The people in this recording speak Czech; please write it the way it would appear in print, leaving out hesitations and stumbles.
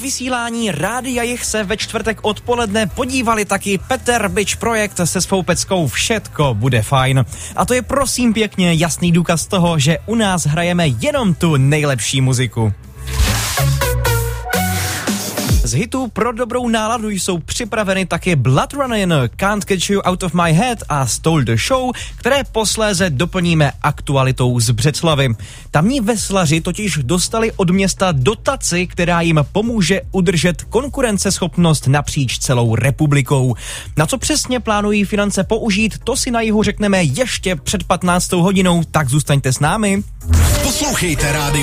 vysílání Rádia Jich se ve čtvrtek odpoledne podívali taky Peter Bič Projekt se svou peckou Všetko bude fajn. A to je prosím pěkně jasný důkaz toho, že u nás hrajeme jenom tu nejlepší muziku. Z hitů pro dobrou náladu jsou připraveny taky Blood Running, Can't Get You Out of My Head a Stole the Show, které posléze doplníme aktualitou z Břeclavi. Tamní veslaři totiž dostali od města dotaci, která jim pomůže udržet konkurenceschopnost napříč celou republikou. Na co přesně plánují finance použít, to si na jihu řekneme ještě před 15. hodinou, tak zůstaňte s námi. Poslouchejte rádio